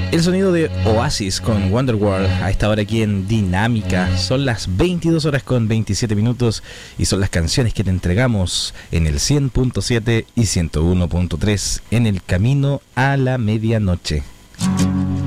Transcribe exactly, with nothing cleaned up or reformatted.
El sonido de Oasis con Wonderworld a esta hora aquí en Dinámica. Son las veintidós horas con veintisiete minutos y son las canciones que te entregamos en el cien punto siete y ciento uno punto tres en el camino a la medianoche.